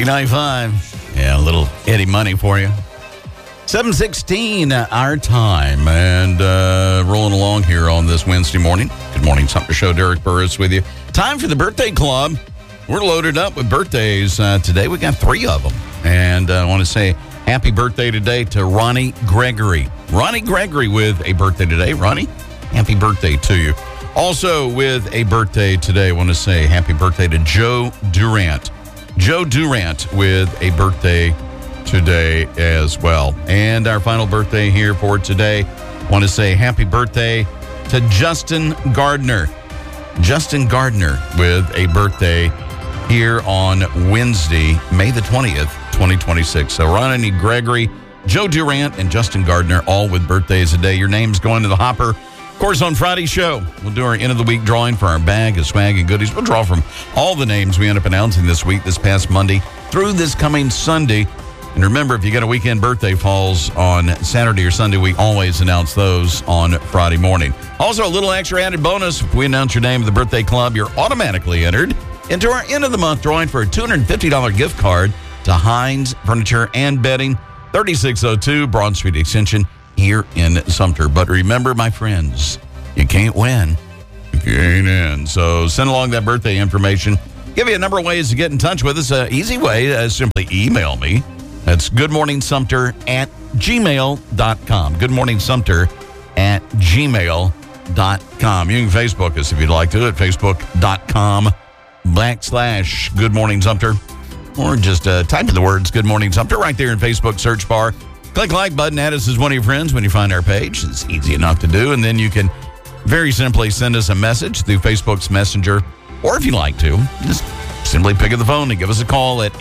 B95. Yeah, a little Eddie Money for you. 7:16 our time, and rolling along here on this Wednesday morning. Good morning, Sumter Show. Derek Burris with you. Time for the birthday club. We're loaded up with birthdays today. We got 3 of them, and I want to say happy birthday today to Ronnie Gregory. Ronnie Gregory with a birthday today. Ronnie, happy birthday to you. Also with a birthday today, I want to say happy birthday to Joe Durant. Joe Durant with a birthday today as well. And our final birthday here for today, I want to say happy birthday to Justin Gardner. Justin Gardner with a birthday here on Wednesday, May the 20th, 2026. So Ronnie Gregory, Joe Durant, and Justin Gardner, all with birthdays today. Your name's going to the hopper. Of course, on Friday's show, we'll do our end of the week drawing for our bag of swag and goodies. We'll draw from all the names we end up announcing this week, this past Monday, through this coming Sunday. And remember, if you got a weekend birthday falls on Saturday or Sunday, we always announce those on Friday morning. Also, a little extra added bonus. If we announce your name of the birthday club, you're automatically entered into our end of the month drawing for a $250 gift card to Hines Furniture and Bedding, 3602 Broad Street Extension here in Sumter. But remember, my friends, you can't win if you ain't in. So send along that birthday information. Give you a number of ways to get in touch with us. Easy way, simply email me. That's goodmorningsumter@gmail.com. goodmorningsumter@gmail.com. You can Facebook us if you'd like to at facebook.com/goodmorningsumter. Or just type in the words Good Morning Sumter right there in Facebook search bar. Click like button, add us as one of your friends when you find our page. It's easy enough to do. And then you can very simply send us a message through Facebook's Messenger. Or if you like to, just simply pick up the phone and give us a call at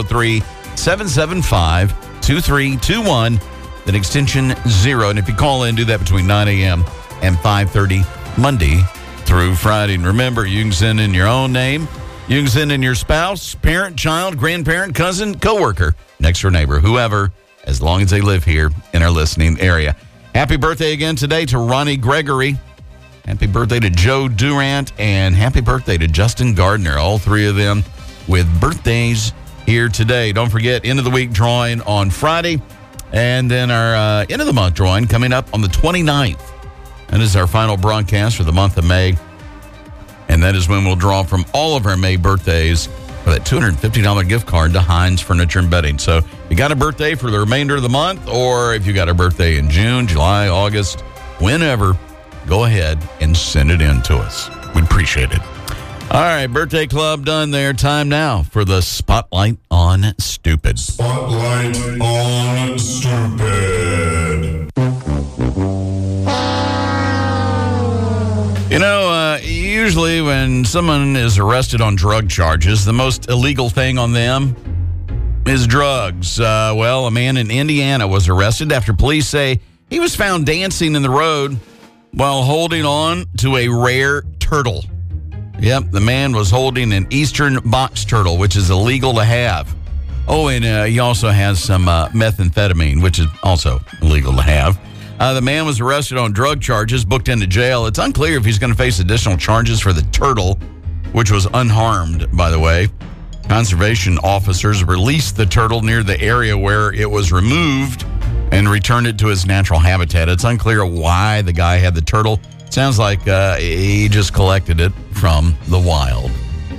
803-775-2321, then extension 0. And if you call in, do that between 9 a.m. and 5:30 Monday through Friday. And remember, you can send in your own name. You can send in your spouse, parent, child, grandparent, cousin, coworker, next door neighbor, whoever, as long as they live here in our listening area. Happy birthday again today to Ronnie Gregory. Happy birthday to Joe Durant, and happy birthday to Justin Gardner. All 3 of them with birthdays here today. Don't forget, end of the week drawing on Friday, and then our end of the month drawing coming up on the 29th. That is our final broadcast for the month of May. And that is when we'll draw from all of our May birthdays for that $250 gift card to Hines Furniture and Bedding. So if you got a birthday for the remainder of the month, or if you got a birthday in June, July, August, whenever, go ahead and send it in to us. We'd appreciate it. All right, birthday club done there. Time now for the Spotlight on Stupid. Spotlight on Stupid. You know, usually when someone is arrested on drug charges, the most illegal thing on them is drugs. Well, a man in Indiana was arrested after police say he was found dancing in the road while holding on to a rare turtle. Yep, the man was holding an eastern box turtle, which is illegal to have. Oh, and he also has some methamphetamine, which is also illegal to have. The man was arrested on drug charges, booked into jail. It's unclear if he's going to face additional charges for the turtle, which was unharmed, by the way. Conservation officers released the turtle near the area where it was removed and returned it to its natural habitat. It's unclear why the guy had the turtle. Sounds like he just collected it from the wild.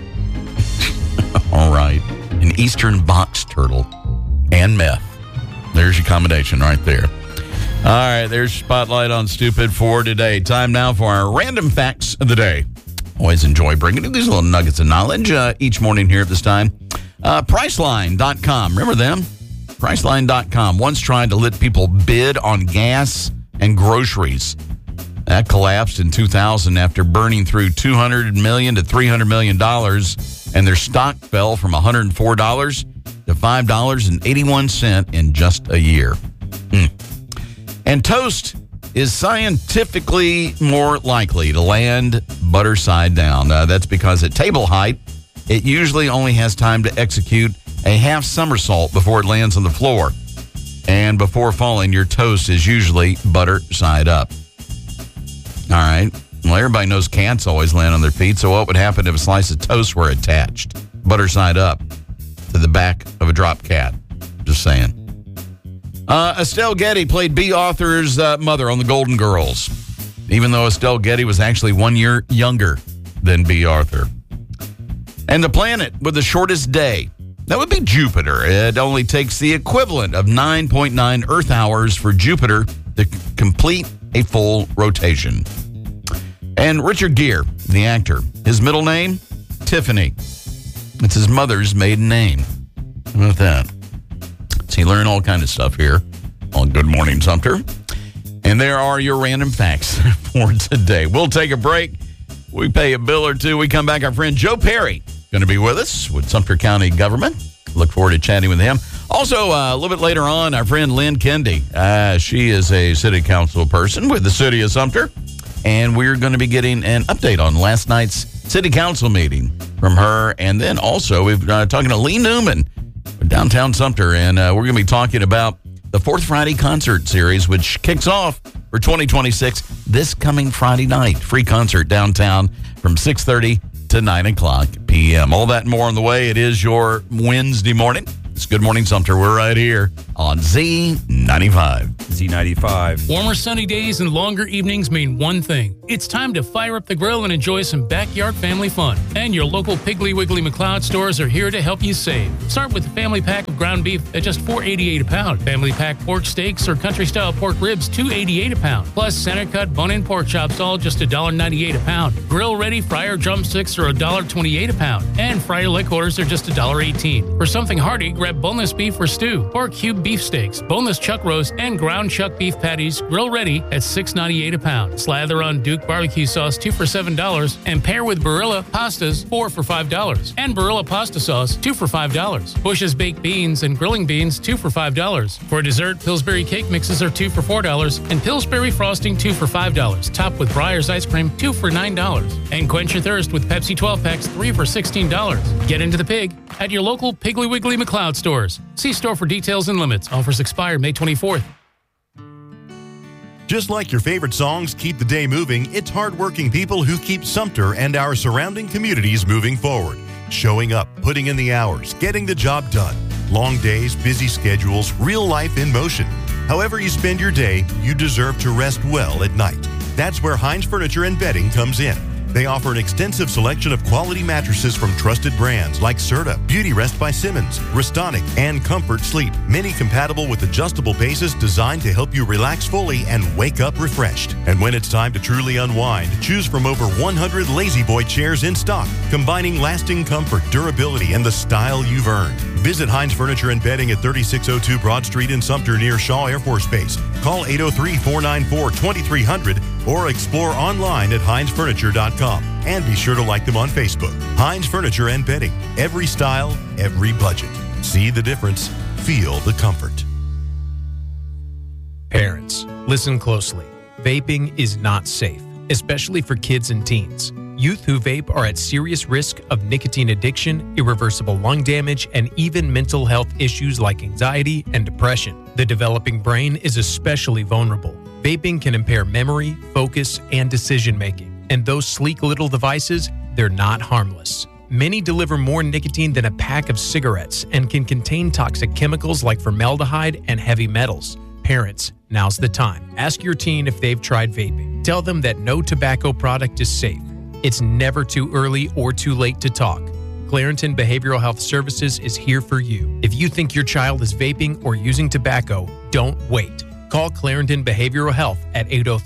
All right. An eastern box turtle and meth. There's your combination right there. All right, there's Spotlight on Stupid for today. Time now for our random facts of the day. Always enjoy bringing you these little nuggets of knowledge each morning here at this time. Priceline.com. Remember them? Priceline.com once tried to let people bid on gas and groceries. That collapsed in 2000 after burning through $200 million to $300 million, and their stock fell from $104 to $5.81 in just a year. And toast is scientifically more likely to land butter side down. That's because at table height, it usually only has time to execute a half somersault before it lands on the floor. And before falling, your toast is usually butter side up. All right. Well, everybody knows cats always land on their feet, so what would happen if a slice of toast were attached, butter side up, to to the back of a drop cat. Just saying. Estelle Getty played B. Arthur's mother on The Golden Girls, even though Estelle Getty was actually 1 year younger than B. Arthur. And the planet with the shortest day, that would be Jupiter. It only takes the equivalent of 9.9 Earth hours for Jupiter to complete a full rotation. And Richard Gere, the actor, his middle name, Tiffany. It's his mother's maiden name. How about that? So you learn all kinds of stuff here on Good Morning Sumter. And there are your random facts for today. We'll take a break. We pay a bill or two. We come back. Our friend Joe Perry going to be with us with Sumter County Government. Look forward to chatting with him. Also, a little bit later on, our friend Lynn Kendi. She is a city council person with the city of Sumter. And we're going to be getting an update on last night's city council meeting from her. And then also, we've talking to Lee Newman, downtown Sumter. And we're going to be talking about the Fourth Friday concert series, which kicks off for 2026 this coming Friday night. Free concert downtown from 6:30 to 9 o'clock p.m. All that and more on the way. It is your Wednesday morning. It's Good Morning Sumter. We're right here on Z95. Z95. Warmer sunny days and longer evenings mean one thing. It's time to fire up the grill and enjoy some backyard family fun. And your local Piggly Wiggly McLeod stores are here to help you save. Start with a family pack of ground beef at just $4.88 a pound. Family pack pork steaks or country-style pork ribs, $2.88 a pound. Plus center-cut bone-in pork chops, all just $1.98 a pound. Grill-ready fryer drumsticks are $1.28 a pound. And fryer leg quarters are just $1.18. For something hearty, grab boneless beef or stew, or cube beef steaks, boneless chuck roast, and ground chuck beef patties, grill ready at $6.98 a pound. Slather on Duke barbecue sauce, 2 for $7, and pair with Barilla pastas, 4 for $5. And Barilla pasta sauce, 2 for $5. Bush's baked beans and grilling beans, 2 for $5. For dessert, Pillsbury cake mixes are 2 for $4, and Pillsbury frosting, 2 for $5. Topped with Breyer's ice cream, 2 for $9. And quench your thirst with Pepsi 12 packs, 3 for $16. Get into the pig at your local Piggly Wiggly McLeod stores. See store for details and limits. Offers expire May 24th. Just like your favorite songs keep the day moving, it's hardworking people who keep Sumter and our surrounding communities moving forward. Showing up, putting in the hours, getting the job done. Long days, busy schedules, real life in motion. However you spend your day, you deserve to rest well at night. That's where Hines Furniture and Bedding comes in. They offer an extensive selection of quality mattresses from trusted brands like Serta, Beauty Rest by Simmons, Restonic, and Comfort Sleep. Many compatible with adjustable bases designed to help you relax fully and wake up refreshed. And when it's time to truly unwind, choose from over 100 Lazy Boy chairs in stock, combining lasting comfort, durability, and the style you've earned. Visit Hines Furniture and Bedding at 3602 Broad Street in Sumter near Shaw Air Force Base. Call 803-494-2300 or explore online at hinesfurniture.com. And be sure to like them on Facebook. Hines Furniture and Bedding. Every style, every budget. See the difference. Feel the comfort. Parents, listen closely. Vaping is not safe, especially for kids and teens. Youth who vape are at serious risk of nicotine addiction, irreversible lung damage, and even mental health issues like anxiety and depression. The developing brain is especially vulnerable. Vaping can impair memory, focus, and decision-making. And those sleek little devices, they're not harmless. Many deliver more nicotine than a pack of cigarettes and can contain toxic chemicals like formaldehyde and heavy metals. Parents, now's the time. Ask your teen if they've tried vaping. Tell them that no tobacco product is safe. It's never too early or too late to talk. Clarington Behavioral Health Services is here for you. If you think your child is vaping or using tobacco, don't wait. Call Clarington Behavioral Health at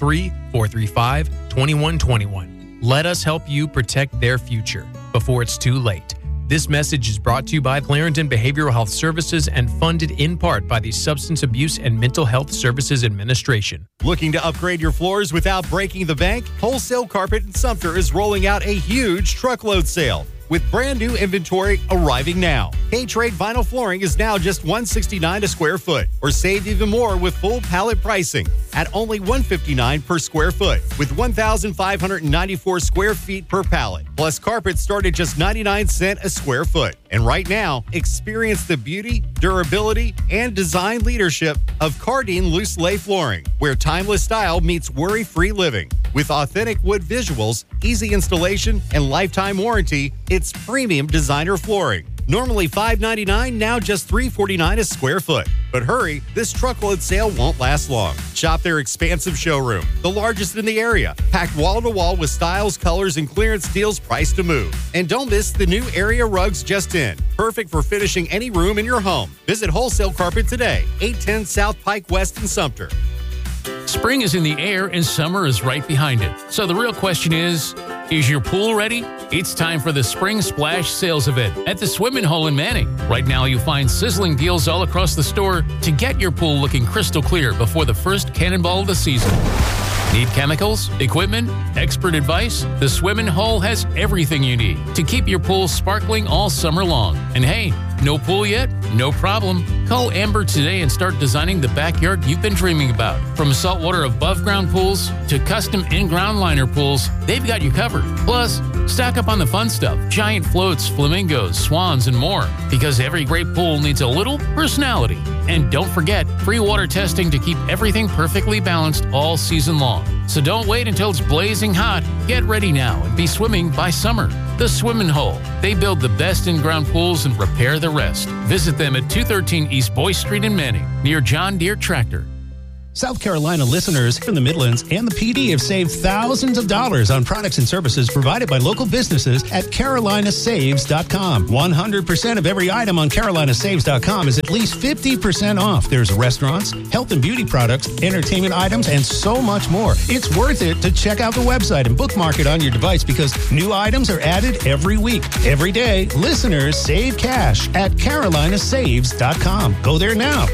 803-435-2121. Let us help you protect their future before it's too late. This message is brought to you by Clarington Behavioral Health Services and funded in part by the Substance Abuse and Mental Health Services Administration. Looking to upgrade your floors without breaking the bank? Wholesale Carpet in Sumter is rolling out a huge truckload sale with brand new inventory arriving now. K-Trade vinyl flooring is now just $169 a square foot, or save even more with full pallet pricing at only $159 per square foot, with 1,594 square feet per pallet. Plus, carpets start at just 99 cents a square foot. And right now, experience the beauty, durability, and design leadership of Cardine Loose Lay Flooring, where timeless style meets worry-free living. With authentic wood visuals, easy installation, and lifetime warranty, it's premium designer flooring. Normally $5.99, now just $3.49 a square foot. But hurry, this truckload sale won't last long. Shop their expansive showroom, the largest in the area, packed wall to wall with styles, colors, and clearance deals priced to move. And don't miss the new area rugs just in. Perfect for finishing any room in your home. Visit Wholesale Carpet today, 810 South Pike West in Sumter. Spring is in the air and summer is right behind it. So the real question is your pool ready? It's time for the Spring Splash Sales Event at the Swimming Hole in Manning. Right now you'll find sizzling deals all across the store to get your pool looking crystal clear before the first cannonball of the season. Need chemicals, equipment, expert advice? The Swimming Hole has everything you need to keep your pool sparkling all summer long. And hey, no pool yet? No problem. Call Amber today and start designing the backyard you've been dreaming about. From saltwater above-ground pools to custom in-ground liner pools, they've got you covered. Plus, stock up on the fun stuff, giant floats, flamingos, swans, and more. Because every great pool needs a little personality. And don't forget, free water testing to keep everything perfectly balanced all season long. So don't wait until it's blazing hot. Get ready now and be swimming by summer. The Swimming Hole. They build the best in-ground pools and repair the rest. Visit them at 213 East Boyce Street in Manning, near John Deere Tractor. South Carolina listeners from the Midlands and the PD have saved thousands of dollars on products and services provided by local businesses at carolinasaves.com. 100% of every item on carolinasaves.com is at least 50% off. There's restaurants, health and beauty products, entertainment items, and so much more. It's worth it to check out the website and bookmark it on your device because new items are added every week. Every day, listeners save cash at carolinasaves.com. Go there now,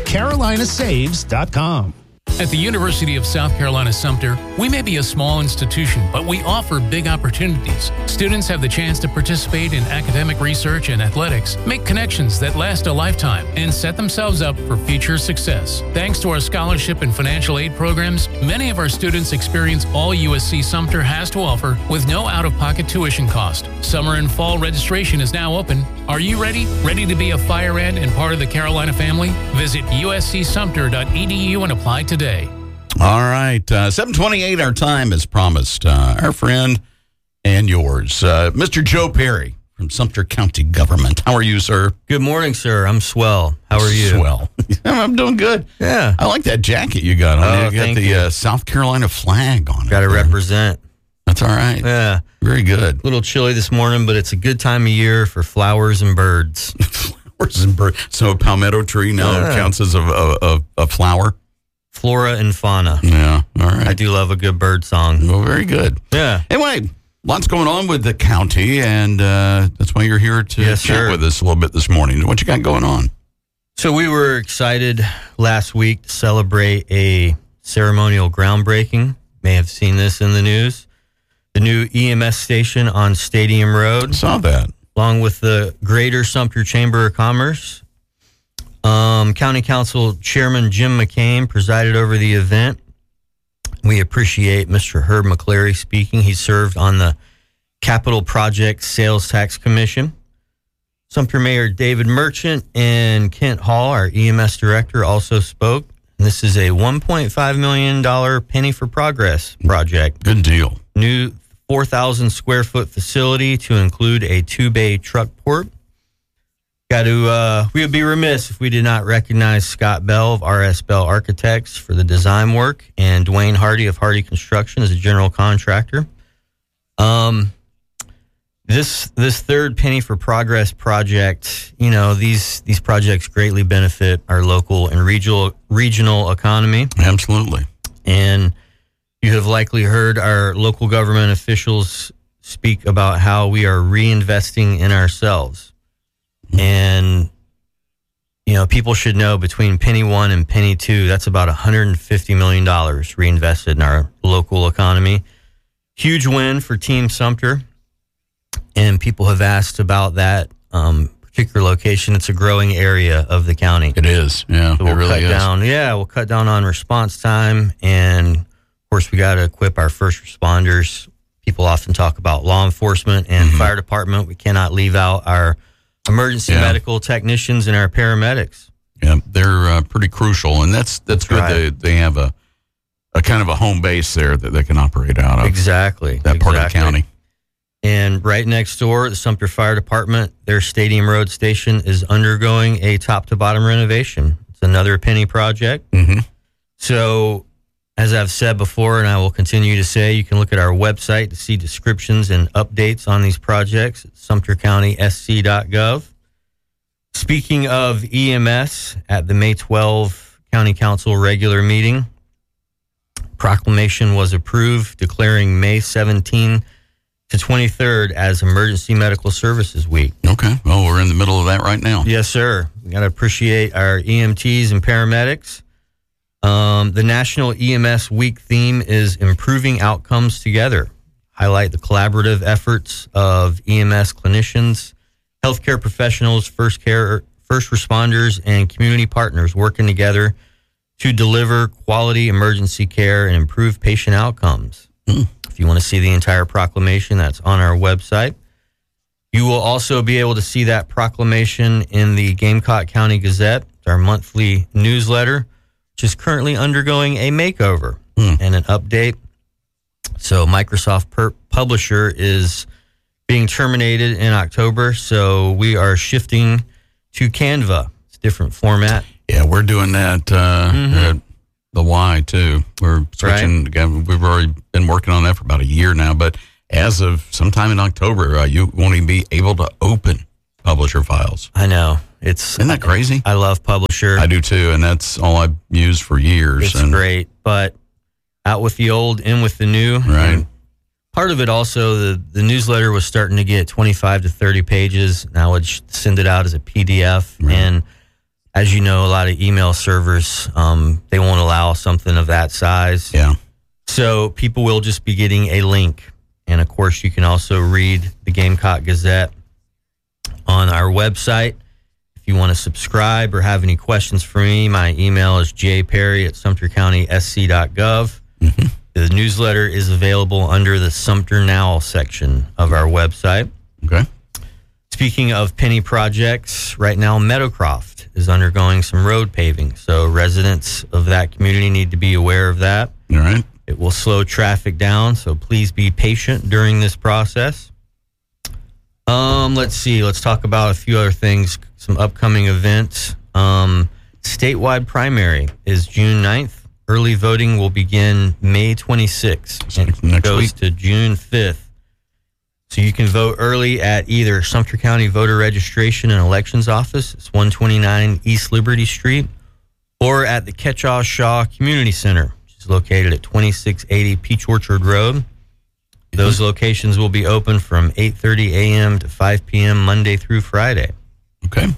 carolinasaves.com. At the University of South Carolina Sumter, we may be a small institution, but we offer big opportunities. Students have the chance to participate in academic research and athletics, make connections that last a lifetime, and set themselves up for future success. Thanks to our scholarship and financial aid programs, many of our students experience all USC Sumter has to offer with no out-of-pocket tuition cost. Summer and fall registration is now open. Are you ready? Ready to be a fire ant and part of the Carolina family? Visit uscsumter.edu and apply today. All right, 7:28 our time as promised. Our friend and yours, Mr. Joe Perry from Sumter County Government. How are you, sir? Good morning, sir. I'm swell. How are you? Swell. I'm doing good. Yeah. I like that jacket you got on. Oh, You got the South Carolina flag on it. Got to represent. That's all right. Yeah. Very good. A little chilly this morning, but it's a good time of year for flowers and birds. Flowers and birds. So a palmetto tree now counts as a flower? Flora and fauna. Yeah, all right. I do love a good bird song. Well, very good. Yeah. Anyway, lots going on with the county, and that's why you're here to chat with us a little bit this morning. What you got going on? So we were excited last week to celebrate a ceremonial groundbreaking. May have seen this in the news. The new EMS station on Stadium Road. Saw that. Along with the Greater Sumter Chamber of Commerce. County Council Chairman Jim McCain presided over the event. We appreciate Mr. Herb McCleary speaking. He served on the Capital Project Sales Tax Commission. Sumter Mayor David Merchant and Kent Hall, our EMS director, also spoke. And this is a $1.5 million Penny for Progress project. Good deal. New 4,000 square foot facility to include a 2-bay truck port. We would be remiss if we did not recognize Scott Bell of RS Bell Architects for the design work and Dwayne Hardy of Hardy Construction as a general contractor. This third Penny for Progress project, you know, these projects greatly benefit our local and regional economy. Absolutely. And you have likely heard our local government officials speak about how we are reinvesting in ourselves. And, you know, people should know between Penny 1 and Penny 2, that's about $150 million reinvested in our local economy. Huge win for Team Sumter. And people have asked about that particular location. It's a growing area of the county. It is. Yeah, so we'll it really is. We'll cut down on response time. And, of course, we got to equip our first responders. People often talk about law enforcement and fire department. We cannot leave out our emergency medical technicians and our paramedics. Yeah, they're pretty crucial, and that's good. Right. They have a kind of a home base there that they can operate out of. Exactly. That part of the county. And right next door, the Sumter Fire Department, their Stadium Road station is undergoing a top-to-bottom renovation. It's another penny project. Mm-hmm. So, as I've said before, and I will continue to say, you can look at our website to see descriptions and updates on these projects at sumtercountysc.gov. Speaking of EMS, at the May 12 County Council regular meeting, proclamation was approved declaring May 17 to 23rd as Emergency Medical Services Week. Okay. Well, we're in the middle of that right now. Yes, sir. We got to appreciate our EMTs and paramedics. The National EMS Week theme is Improving Outcomes Together. Highlight the collaborative efforts of EMS clinicians, healthcare professionals, first responders, and community partners working together to deliver quality emergency care and improve patient outcomes. If you want to see the entire proclamation, that's on our website. You will also be able to see that proclamation in the Gamecock County Gazette, our monthly newsletter, which is currently undergoing a makeover and an update. So Microsoft Publisher is being terminated in October, so we are shifting to Canva. It's a different format. Yeah, we're doing that at the Y, too. We're switching. Again, we've already been working on that for about a year now, but as of sometime in October, you won't even be able to open Publisher files. I know. Isn't that crazy? I love Publisher. I do, too, and that's all I've used for years. It's great, but out with the old, in with the new. Right. And part of it also, the newsletter was starting to get 25 to 30 pages. Now I would send it out as a PDF, Right. and as you know, a lot of email servers, they won't allow something of that size. Yeah. So people will just be getting a link. And, of course, you can also read the Gamecock Gazette on our website. If you want to subscribe or have any questions for me, my email is jperry@sumtercountysc.gov. Mm-hmm. The newsletter is available under the Sumter Now section of our website. Okay. Speaking of penny projects, right now Meadowcroft is undergoing some road paving. So residents of that community need to be aware of that. All right. It will slow traffic down, so please be patient during this process. Let's see. Let's talk about a few other things, some upcoming events. Statewide primary is June 9th. Early voting will begin May 26th. So and next goes week. to June 5th. So you can vote early at either Sumter County Voter Registration and Elections Office, it's 129 East Liberty Street, or at the Ketchaw Shaw Community Center, which is located at 2680 Peach Orchard Road. Those locations will be open from 8:30 a.m. to 5 p.m. Monday through Friday. Okay.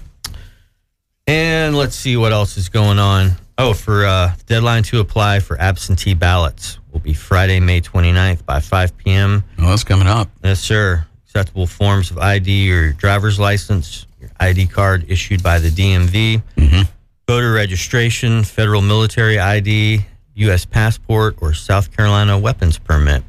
And let's see what else is going on. Oh, for deadline to apply for absentee ballots will be Friday, May 29th by 5 p.m. Well, that's coming up. Yes, sir. Acceptable forms of ID or your driver's license, your ID card issued by the DMV, voter registration, federal military ID, U.S. passport, or South Carolina weapons permit.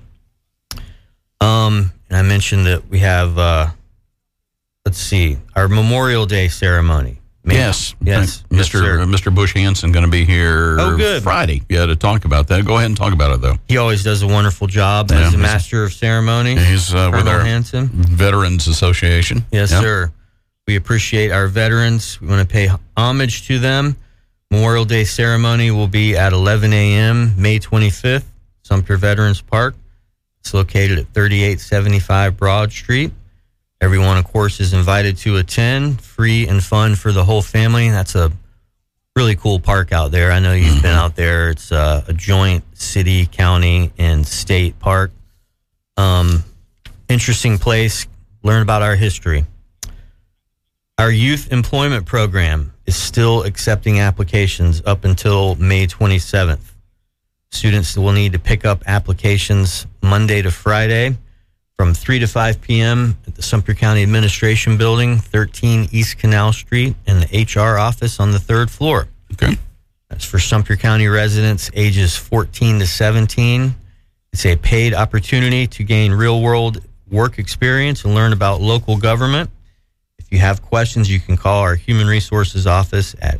And I mentioned that we have, let's see, our Memorial Day ceremony. Yes. Yes. Mr. Bush Hanson going to be here Friday. Yeah, to talk about that. Go ahead and talk about it, though. He always does a wonderful job as a master of ceremony. He's with our Hanson. Veterans Association. Yes, sir. We appreciate our veterans. We want to pay homage to them. Memorial Day ceremony will be at 11 a.m. May 25th, Sumter Veterans Park. It's located at 3875 Broad Street. Everyone, of course, is invited to attend. Free and fun for the whole family. That's a really cool park out there. I know you've been out there. It's a joint city, county, and state park. Interesting place. Learn about our history. Our youth employment program is still accepting applications up until May 27th. Students will need to pick up applications Monday to Friday from 3 to 5 p.m. at the Sumter County Administration Building, 13 East Canal Street, and the HR office on the 3rd floor. Okay. That's for Sumter County residents ages 14 to 17. It's a paid opportunity to gain real-world work experience and learn about local government. If you have questions, you can call our Human Resources office at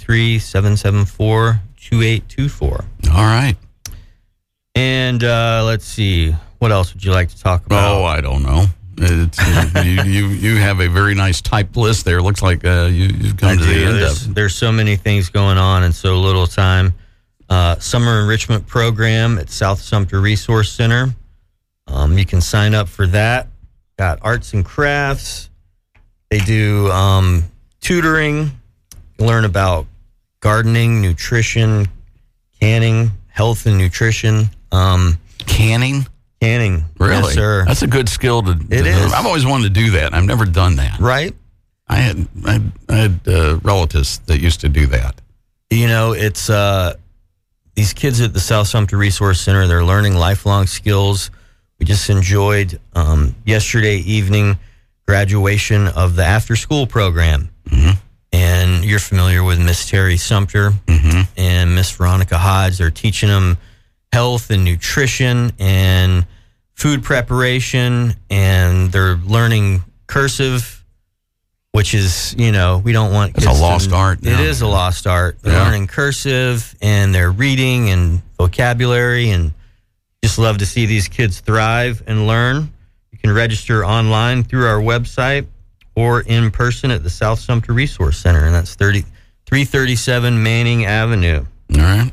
803-774-2824. All right. And let's see. What else would you like to talk about? Oh, I don't know. You have a very nice typed list there. Looks like you've come to the end of. There's so many things going on in so little time. Summer enrichment program at South Sumter Resource Center. You can sign up for that. Got arts and crafts. They do tutoring. You learn about gardening, nutrition, canning, health and nutrition. Canning? Canning. Really? Yes, sir. That's a good skill to It is. I've always wanted to do that. I've never done that. Right? I had relatives that used to do that. You know, it's these kids at the South Sumter Resource Center, they're learning lifelong skills. We just enjoyed yesterday evening graduation of the after-school program. Mm-hmm. And you're familiar with Miss Terry Sumter and Miss Veronica Hodge. They're teaching them health and nutrition and food preparation, and they're learning cursive, which is, you know, we don't want it's kids a lost art now. It is a lost art. They're learning cursive, and they're reading and vocabulary, and just love to see these kids thrive and learn. You can register online through our website or in person at the South Sumter Resource Center, and that's 337 Manning Avenue. All right.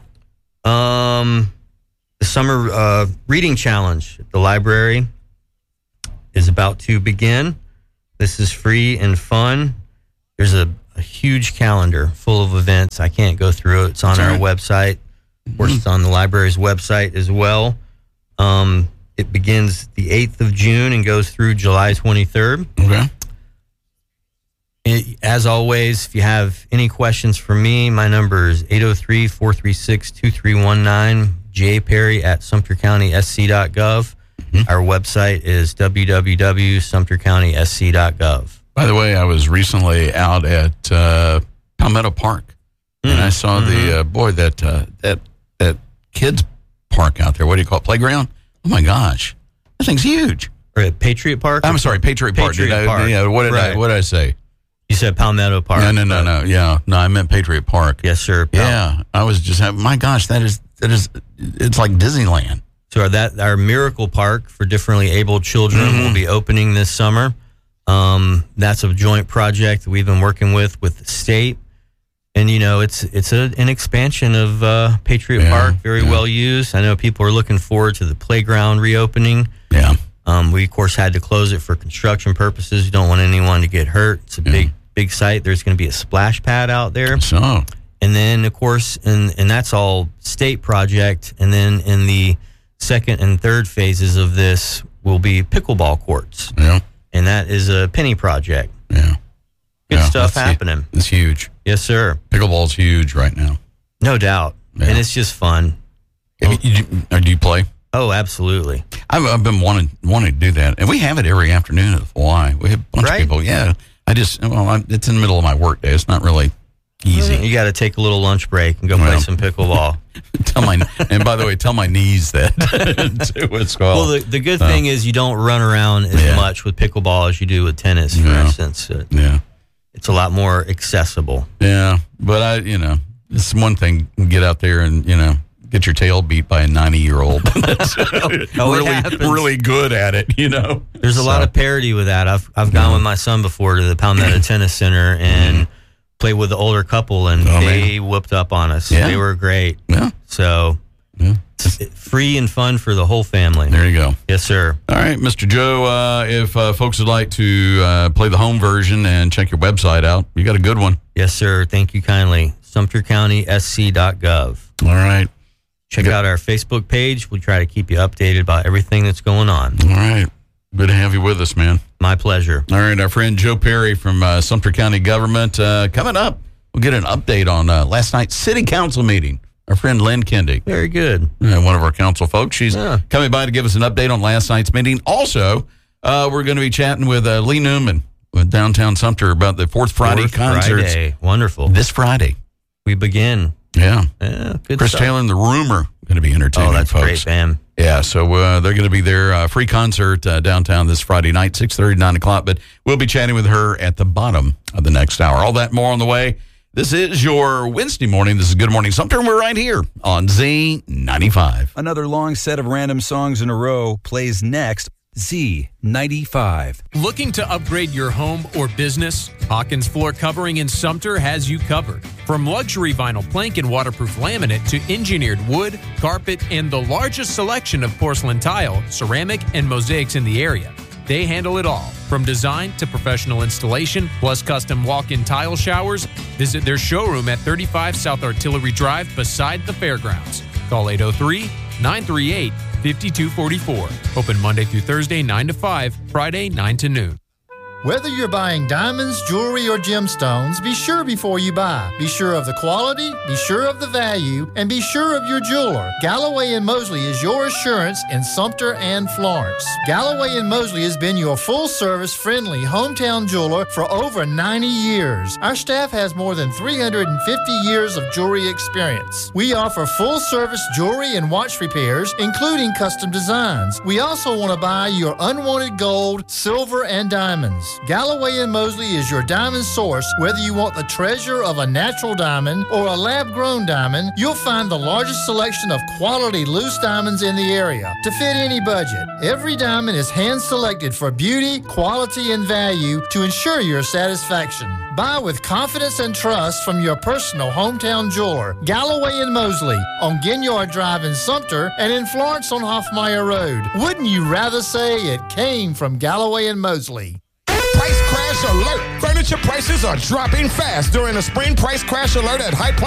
The summer reading challenge at the library is about to begin. This is free and fun. There's a huge calendar full of events. I can't go through it. It's on our website. Of course, it's on the library's website as well. It begins the 8th of June and goes through July 23rd. Okay. As always, if you have any questions for me, my number is 803-436-2319, jperry@sumtercountysc.gov. Our website is www.sumtercountysc.gov. By the way, I was recently out at Palmetto Park, and I saw that kids park out there. What do you call it? Playground? Oh my gosh, that thing's huge. Or at Patriot Park? I'm sorry, Patriot Park. What did I say? You said Palmetto Park. No. Yeah, no, I meant Patriot Park. Yes, sir. Yeah, I was just my gosh, that is it's like Disneyland. So our Miracle Park for differently abled children will be opening this summer. That's a joint project that we've been working with the state. And, you know, it's an expansion of Patriot Park, very well used. I know people are looking forward to the playground reopening. Yeah. We, of course, had to close it for construction purposes. We don't want anyone to get hurt. It's a big site. There's going to be a splash pad out there. So, and then, of course, and that's all state project. And then in the second and third phases of this will be pickleball courts. Yeah. And that is a penny project. Yeah. Good stuff happening. It's huge. Yes, sir. Pickleball's huge right now. No doubt. Yeah. And it's just fun. Do you play? Oh, absolutely. I've been wanting to do that. And we have it every afternoon at the Y. We have a bunch of people. Yeah. It's in the middle of my work day. It's not really easy. You got to take a little lunch break and go play some pickleball. And by the way, tell my knees that too as well. Well, the good thing is you don't run around as much with pickleball as you do with tennis, for instance. It's a lot more accessible. Yeah, but it's one thing to get out there and get your tail beat by a 90-year-old. really good at it. There's a lot of parity with that. I've gone with my son before to the Palmetto Tennis Center and played with the older couple, and they whooped up on us. Yeah. They were great. Yeah. So free and fun for the whole family. There you go. Yes, sir. All right, Mr. Joe, if folks would like to play the home version and check your website out, you got a good one. Yes, sir. Thank you kindly. SumterCountySC.gov. All right. Check out our Facebook page. We try to keep you updated about everything that's going on. All right. Good to have you with us, man. My pleasure. All right. Our friend Joe Perry from Sumter County Government. Coming up, we'll get an update on last night's city council meeting. Our friend Lynn Kendi. Very good. One of our council folks. She's coming by to give us an update on last night's meeting. Also, we're going to be chatting with Lee Newman with Downtown Sumter about the Fourth Friday concerts. Friday. Wonderful. This Friday. We begin. Yeah. Good Chris stuff. Taylor and the Rumor going to be entertaining, that's folks. Great, man. Yeah, so they're going to be there. Free concert downtown this Friday night, 6:30 to 9 o'clock. But we'll be chatting with her at the bottom of the next hour. All that more on the way. This is your Wednesday morning. This is Good Morning Sumter, and we're right here on Z95. Another long set of random songs in a row plays next. Z95. Looking to upgrade your home or business? Hawkins Floor Covering in Sumter has you covered. From luxury vinyl plank and waterproof laminate to engineered wood, carpet, and the largest selection of porcelain tile, ceramic, and mosaics in the area. They handle it all, from design to professional installation, plus custom walk-in tile showers. Visit their showroom at 35 South Artillery Drive beside the fairgrounds. Call 803-938-5244. Open Monday through Thursday, 9 to 5, Friday, 9 to noon. Whether you're buying diamonds, jewelry, or gemstones, be sure before you buy. Be sure of the quality, be sure of the value, and be sure of your jeweler. Galloway & Mosley is your assurance in Sumter and Florence. Galloway & Mosley has been your full-service, friendly hometown jeweler for over 90 years. Our staff has more than 350 years of jewelry experience. We offer full-service jewelry and watch repairs, including custom designs. We also want to buy your unwanted gold, silver, and diamonds. Galloway & Mosley is your diamond source. Whether you want the treasure of a natural diamond or a lab-grown diamond, you'll find the largest selection of quality loose diamonds in the area to fit any budget. Every diamond is hand-selected for beauty, quality, and value to ensure your satisfaction. Buy with confidence and trust from your personal hometown jeweler, Galloway & Mosley, on Ginyard Drive in Sumter and in Florence on Hoffmeyer Road. Wouldn't you rather say it came from Galloway & Mosley? Price crash alert. Furniture prices are dropping fast during the spring price crash alert at High Point